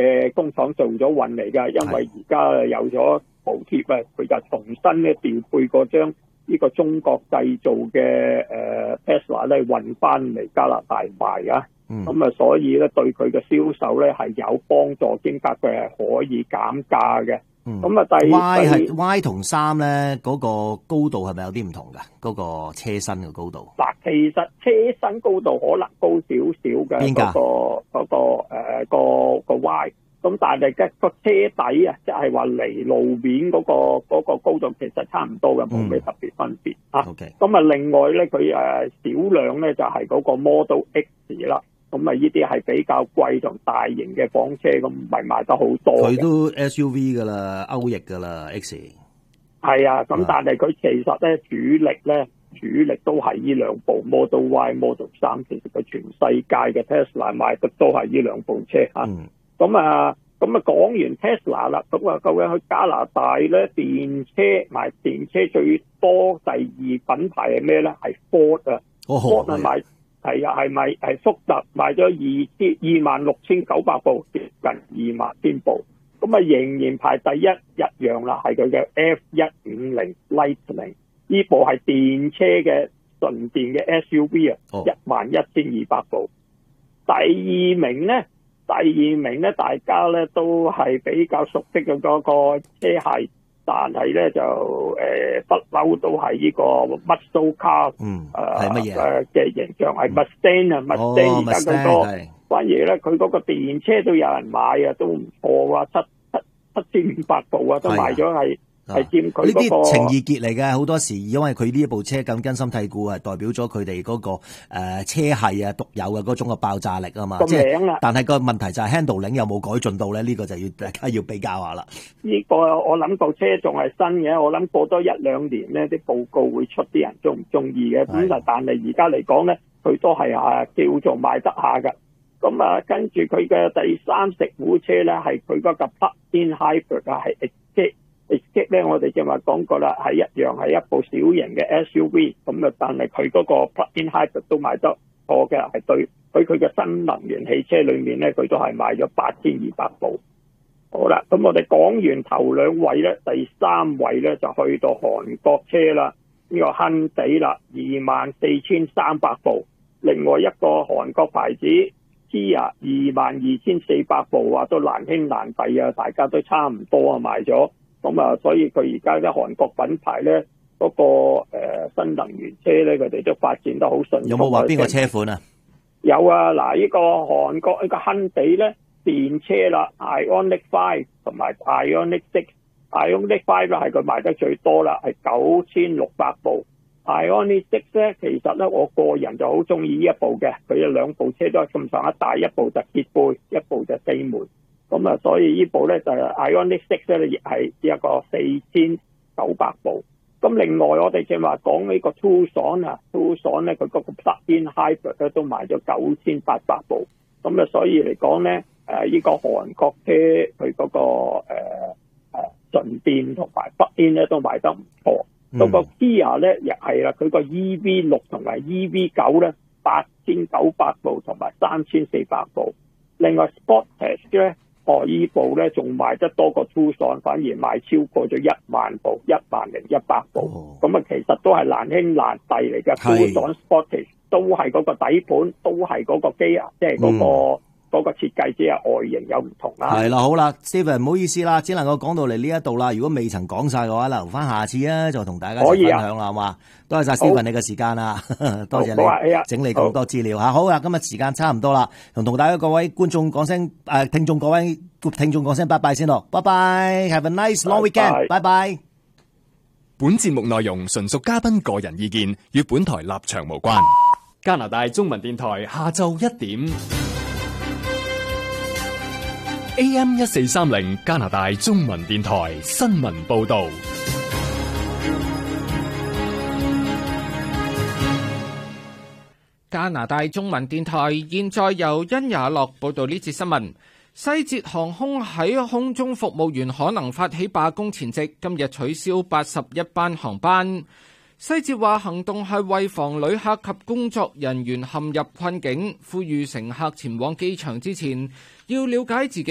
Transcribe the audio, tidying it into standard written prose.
嘅工廠做咗運嚟㗎，因為而家有咗補貼啊，佢就重新咧調配過將呢個中國製造嘅Tesla 咧運翻嚟加拿大賣啊。咁所以咧對佢嘅銷售咧係有幫助，兼夾佢係可以減價嘅。咁啊 Y 同3咧嗰個高度係咪有啲唔同㗎？嗰個車身嘅高度。 嗱，其實車身高度可能高少少嘅個 Y， 咁但係嘅個車底啊，即係話離路面嗰個高度其實差唔多嘅，冇咩特別分別啊。咁啊，另外咧佢少量咧就係嗰個 Model X 啦。咁啊，呢啲係比較貴同大型嘅房車，咁唔係賣得好多。佢都 SUV 噶啦，歐翼噶啦 X。 係啊，咁但係佢其實咧主力都係呢兩部 Model Y、Model 3，其實佢全世界嘅 Tesla 賣得都係呢兩部車嚇。咁啊講完 Tesla 啦，咁啊究竟去加拿大咧電車最多第二品牌係咩咧？係 Ford 啊，Ford 賣。係啊，係福特賣咗26,900部，接近20,000部，咁啊仍然排第一樣啦，係佢嘅 F150 Lightning， 呢部係電車嘅純電嘅 SUV 啊，11,200部。第二名咧，大家咧都係比較熟悉嘅嗰個車系。但係咧就不嬲都係呢個 muscle car， 係乜嘢嘅形象係 Mustang 啊，Mustang 而家咁多，反而咧佢嗰個電車都有人買啊，都唔錯啊，7,500部啊，都賣咗係佔佢嗰個。呢啲情意結嚟嘅，好多時因為佢呢一部車咁根深蒂固係代表咗佢哋嗰個車系啊獨有嘅嗰種嘅爆炸力啊嘛，即係。但係個問題就係 handling 有冇改進到咧？呢個就要大家要比較下啦。 呢個我諗部車仲係新嘅，我諗過多1-2年咧，啲報告會出，啲人中唔中意嘅。咁但係而家嚟講咧，佢都係叫做賣得下㗎。咁啊，跟住佢嘅第3食虎車咧，係佢嗰個 plug-in hybrid 啊，係 Escape 咧，我哋正話講過啦，係一樣係一部小型嘅 SUV。咁啊，但係佢嗰個 plug-in hybrid 都賣得錯嘅，係對佢嘅新能源汽車裏面咧，佢都係賣咗8,200部。好啦，咁我哋講完頭兩位咧，第3位咧就去到韓國車啦，呢個亨地啦，24,300部。另外一個韓國牌子 Kia 22,400部啊，都難兄難弟啊，大家都差唔多啊賣咗。咁啊，所以佢而家嘅韓國品牌咧，嗰個新能源車咧，佢哋都發展得好順。 有冇話邊個車款啊？ 有啊，嗱，呢個韓國呢個亨地咧。電車啦 ，Ioniq 5同埋 Ioniq 6，Ioniq 5咧係佢賣得最多啦，係9,600部。Ioniq 6咧，其實咧我個人就好中意呢一部嘅，佢有兩部車都係咁上下大，一部就揭背，一部就4門。咁啊，所以呢部咧就係 Ioniq 6咧，亦係一個4,900部。咁另外我哋正話講呢個 Tucson 啊 ，Tucson 咧佢嗰個 plug-in hybrid 咧都賣咗9,800部。咁啊，所以嚟講咧。呢個韓國車佢嗰個純電同埋plug-in咧都賣得唔錯。嗰個 Kia 咧亦係啦，佢個 EV6 同埋 EV9咧8,900部同埋3,400部。另外 Sportage 咧，呢部咧仲賣得多過 Tucson， 反而賣超過咗1萬部，10,100部。咁啊，其實都係難兄難弟嚟嘅。Tucson Sportage 都係嗰個底盤，都係嗰個機啊，即係嗰個設計只係外形有唔同啦。 係啦，好啦 ，Steven 唔好意思啦，只能夠講到嚟呢一度啦。如果未曾講晒嘅話，留翻下次啊，就同大家一齊分享啦，好嘛？多謝晒 Steven 你嘅時間啊，多謝你整理咁多資料嚇。好啦，今日時間差唔多啦，同大家各位觀眾講聲聽眾各位聽眾講聲拜拜先咯，拜拜 ，Have a nice long weekend，拜拜。 本節目內容純屬嘉賓個人意見，與本台立場無關。加拿大中文電台下晝1點。AM 1430加拿大中文電台新聞報道。 加拿大中文電台現在由殷雅樂報道呢節新聞。西捷航空喺空中服務員可能發起罷工前夕，今日取消81班航班。西捷話行動係為防旅客及工作人員陷入困境，呼籲乘客前往機場之前要了解自己